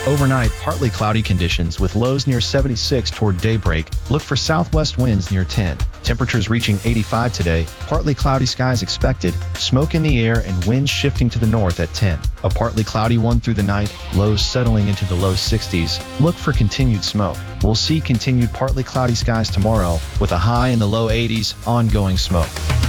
Overnight, partly cloudy conditions with lows near 76 toward daybreak. Look for southwest winds near 10. Temperatures reaching 85 today. Partly cloudy skies expected. Smoke in the air and winds shifting to the north at 10. A partly cloudy one through the night. Lows settling into the low 60s. Look for continued smoke. We'll see continued partly cloudy skies tomorrow with a high in the low 80s. Ongoing smoke.